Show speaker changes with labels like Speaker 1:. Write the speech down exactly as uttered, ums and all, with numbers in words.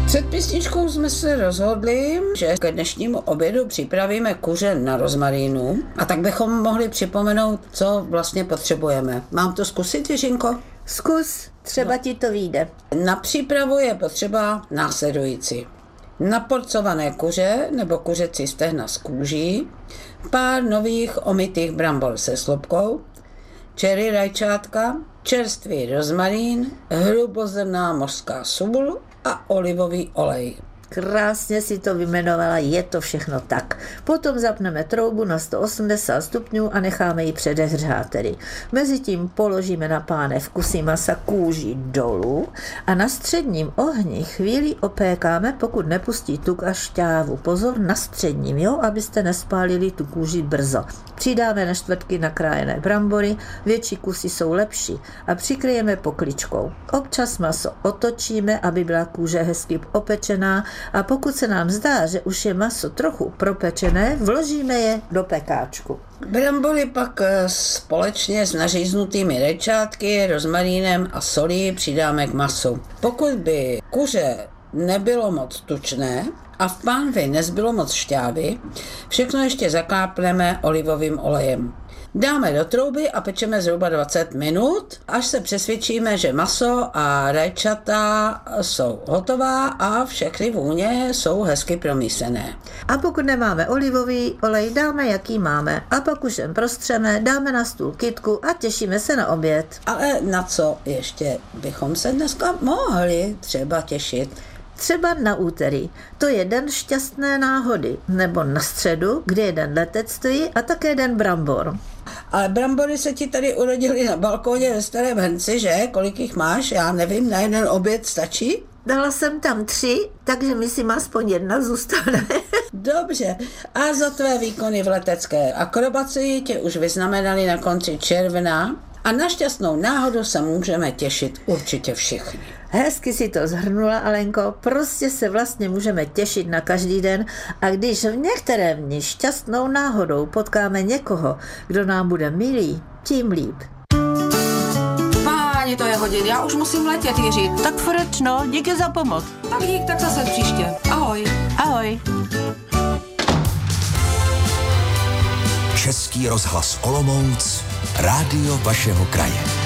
Speaker 1: Před písničkou jsme se rozhodli, že k dnešnímu obědu připravíme kuře na rozmarínu a tak bychom mohli připomenout, co vlastně potřebujeme. Mám to zkusit, Jiřinko?
Speaker 2: Zkus, třeba no. ti to vyjde.
Speaker 1: Na přípravu je potřeba následující. Naporcované kuře nebo kuřecí stehna s kůží, pár nových omytých brambor se slupkou, čery rajčátka, čerstvý rozmarín, hrubozrnná mořská sůl a olivový olej.
Speaker 2: Krásně si to vymenovala, je to všechno tak. Potom zapneme troubu na sto osmdesát stupňů a necháme ji předehřát tedy. Mezitím položíme na pánev kusy masa kůži dolů a na středním ohni chvíli opékáme, pokud nepustí tuk a šťávu. Pozor, na středním, jo, abyste nespálili tu kůži brzo. Přidáme na čtvrtky nakrájené brambory, větší kusy jsou lepší a přikryjeme pokličkou. Občas maso otočíme, aby byla kůže hezky opečená, a pokud se nám zdá, že už je maso trochu propečené, vložíme je do pekáčku.
Speaker 1: Brambory pak společně s naříznutými rajčátky, rozmarínem a solí přidáme k masu. Pokud by kuře nebylo moc tučné a v pánvi nezbylo moc šťávy, všechno ještě zakápneme olivovým olejem. Dáme do trouby a pečeme zhruba dvacet minut, až se přesvědčíme, že maso a rajčata jsou hotová a všechny vůně jsou hezky promísené.
Speaker 2: A pokud nemáme olivový olej, dáme jaký máme. A pak už jen prostřeme, dáme na stůl kytku a těšíme se na oběd.
Speaker 1: Ale na co ještě bychom se dneska mohli třeba těšit?
Speaker 2: Třeba na úterý, to je den šťastné náhody, nebo na středu, kdy je den letectví a také den brambor.
Speaker 1: Ale brambory se ti tady urodily na balkóně ve Starém Hrnci, že? Kolik jich máš? Já nevím, na jeden oběd stačí?
Speaker 2: Dala jsem tam tři, takže myslím aspoň jedna zůstane.
Speaker 1: Dobře. A za tvé výkony v letecké akrobaci tě už vyznamenali na konci června a na šťastnou náhodu se můžeme těšit určitě všichni.
Speaker 2: Hezky si to zhrnula, Alenko, prostě se vlastně můžeme těšit na každý den a když v některém dni šťastnou náhodou potkáme někoho, kdo nám bude milý, tím líp.
Speaker 3: Páni, to je hodin, já už musím letět, Jiří.
Speaker 4: Tak Freč, no, díky za pomoc.
Speaker 3: Tak dík, tak zase příště. Ahoj.
Speaker 4: Ahoj.
Speaker 5: Český rozhlas Olomouc, rádio vašeho kraje.